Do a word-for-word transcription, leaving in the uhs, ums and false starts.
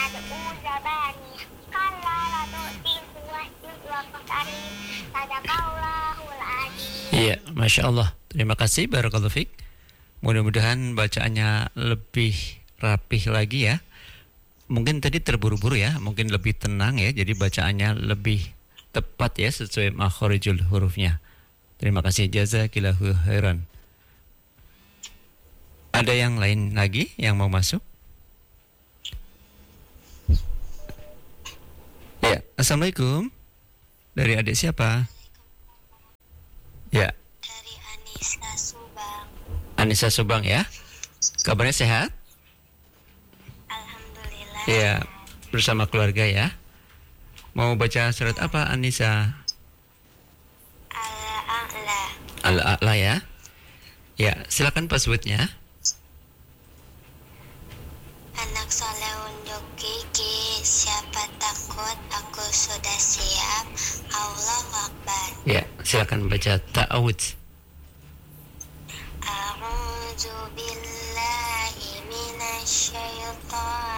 tad'u zabani kalla la tu'tihi wasjud waqtarib. Sadaqallahul adzim. Iya, Masya Allah. Terima kasih, Barakallahu Fik. Mudah-mudahan bacaannya lebih rapih lagi ya. Mungkin tadi terburu-buru ya, mungkin lebih tenang ya, jadi bacaannya lebih tepat ya sesuai makharijul hurufnya. Terima kasih, jazakillahu khairan. Ada yang lain lagi yang mau masuk? Ya, Assalamualaikum. Dari adik siapa? Ya, Dari Anissa Subang. Anissa Subang ya. Kabarnya sehat? Alhamdulillah. Ya, bersama keluarga ya. Mau baca surat apa, Anissa? Al-A'la. Al-A'la ya. Ya, silakan passwordnya. Anak soleh unjuk gigi, siapa takut aku sudah siap. Allahu Akbar. Ya, silakan baca ta'awudz. A'udzu billahi minasy syaithanir